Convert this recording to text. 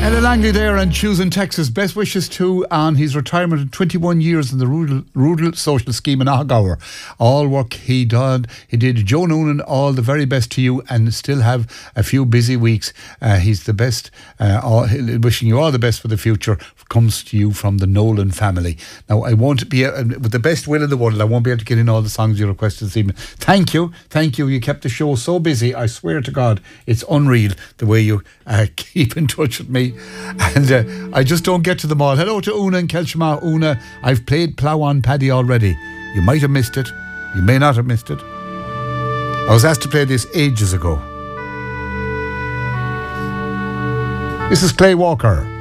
Ella Langley there and choosing Texas. Best wishes to on his retirement of 21 years in the rural social scheme in Aghgower. All work he did. Joe Noonan, all the very best to you, and still have a few busy weeks. He's the best. Wishing you all the best for the future. Comes to you from the Nolan family. Now, I won't be with the best will in the world. I won't be able to get in all the songs you requested this evening. Thank you. You kept the show so busy. I swear to God, it's unreal the way you keep in touch with me. And I just don't get to them all. Hello to Una and Kelshma. Una, I've played Plough on Paddy already. You might have missed it. You may not have missed it. I was asked to play this ages ago. This is Clay Walker.